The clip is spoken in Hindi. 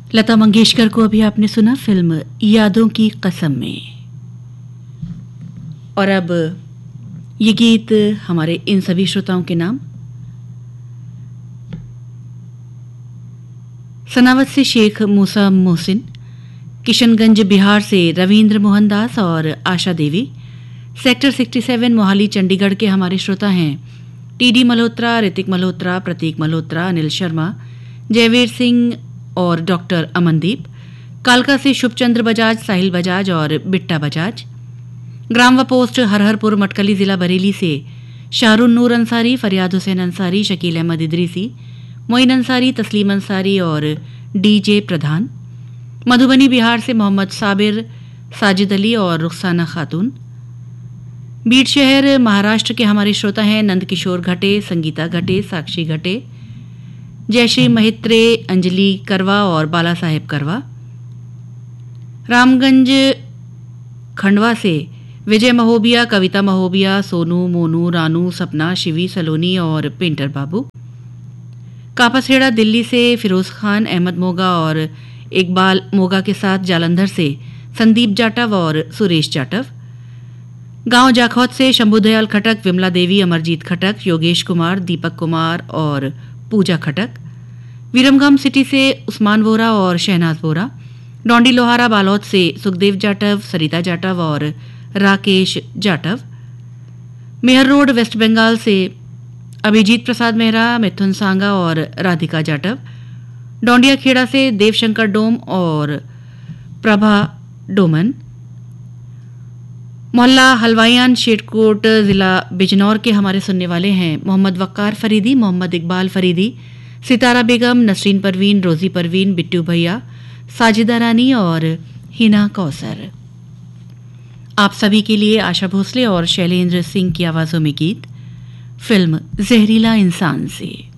लता मंगेशकर को अभी आपने सुना फिल्म यादों की कसम में। और अब ये गीत हमारे इन सभी श्रोताओं के नाम। सनावत से शेख मूसा मोहसिन, किशनगंज बिहार से रविंद्र मोहन दास और आशा देवी, सेक्टर 67 मोहाली चंडीगढ़ के हमारे श्रोता हैं टीडी मल्होत्रा, ऋतिक मल्होत्रा, प्रतीक मल्होत्रा, अनिल शर्मा, जयवीर सिंह और डॉक्टर अमनदीप। कालका से शुभचंद्र बजाज, साहिल बजाज और बिट्टा बजाज। ग्राम व पोस्ट हरहरपुर मटकली जिला बरेली से शाहरुन नूर अंसारी, फरियाद हुसैन अंसारी, शकील अहमद इदरीसी, मोइन अंसारी, तस्लीम अंसारी और डीजे प्रधान। मधुबनी बिहार से मोहम्मद साबिर, साजिद अली और रुखसाना खातून। बीड शहर महाराष्ट्र के हमारे श्रोता हैं नंदकिशोर घटे, संगीता घटे, साक्षी घटे, जयश्री महित्रे, अंजलि करवा और बाला साहेब करवा। रामगंज खंडवा से विजय महोबिया, कविता महोबिया, सोनू, मोनू, रानू, सपना, शिवी, सलोनी और पेंटर बाबू। कापासहेड़ा दिल्ली से फिरोज खान, अहमद मोगा और इकबाल मोगा के साथ जालंधर से संदीप जाटव और सुरेश जाटव। गांव जाखौत से शंभुदयाल खटक, विमला देवी, अमरजीत खटक, योगेश कुमार, दीपक कुमार और पूजा खटक। विरमगाम सिटी से उस्मान वोरा और शहनाज वोरा। डोंडी लोहारा बालौद से सुखदेव जाटव, सरिता जाटव और राकेश जाटव। मेहर रोड वेस्ट बंगाल से अभिजीत प्रसाद मेहरा, मिथुन सांगा और राधिका जाटव। डोंडिया खेड़ा से देवशंकर डोम और प्रभा डोमन। मोहल्ला हलवाइयान, शेटकोट, जिला बिजनौर के हमारे सुनने वाले हैं मोहम्मद वक्कार फरीदी, मोहम्मद इकबाल फरीदी, सितारा बेगम, नसरीन परवीन, रोजी परवीन, बिट्टू भैया, साजिदा रानी और हिना कौसर। आप सभी के लिए आशा भोसले और शैलेंद्र सिंह की आवाजों में गीत फिल्म जहरीला इंसान से।